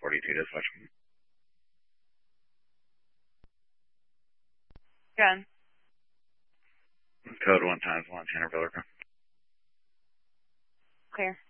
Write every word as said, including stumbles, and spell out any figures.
forty-two dispatch. Gun. Code one times one, Tanner Billerco. Clear.